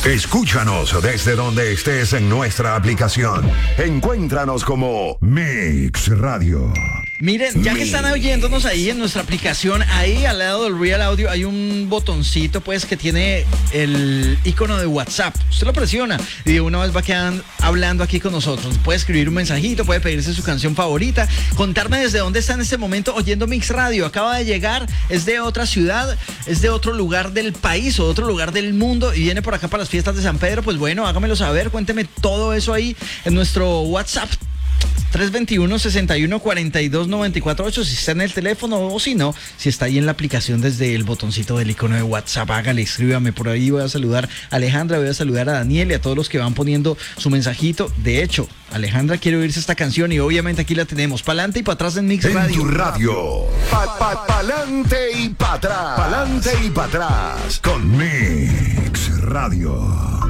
Escúchanos desde donde estés en nuestra aplicación. Encuéntranos como Mix Radio. Miren, ya que están oyéndonos ahí en nuestra aplicación, ahí al lado del Real Audio hay un botoncito pues que tiene el icono de WhatsApp. Usted lo presiona y de una vez va quedando hablando aquí con nosotros. Puede escribir un mensajito, puede pedirse su canción favorita, contarme desde dónde está en este momento oyendo Mix Radio. Acaba de llegar, es de otra ciudad, es de otro lugar del país o de otro lugar del mundo y viene por acá para las fiestas de San Pedro. Pues bueno, hágamelo saber, cuénteme todo eso ahí en nuestro WhatsApp. 321-61-42-94-8 si está en el teléfono o si no, si está ahí en la aplicación desde el botoncito del icono de WhatsApp, hágale, escríbame por ahí. Voy a saludar a Alejandra, voy a saludar a Daniel y a todos los que van poniendo su mensajito. De hecho, Alejandra quiere oírse esta canción y obviamente aquí la tenemos, pa'lante y para atrás en Mix Radio. En tu radio, pa'lante y para atrás, pa'lante y para atrás, con Mix Radio.